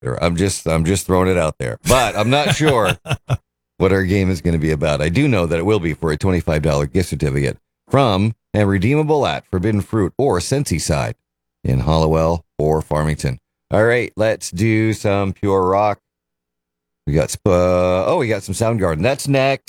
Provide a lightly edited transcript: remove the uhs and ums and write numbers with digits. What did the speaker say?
I'm just throwing it out there, but I'm not sure what our game is going to be about. I do know that it will be for a $25 gift certificate from and redeemable at Forbidden Fruit or Sensi Side in Hollowell or Farmington. All right, let's do some pure rock. We got some Soundgarden. That's next.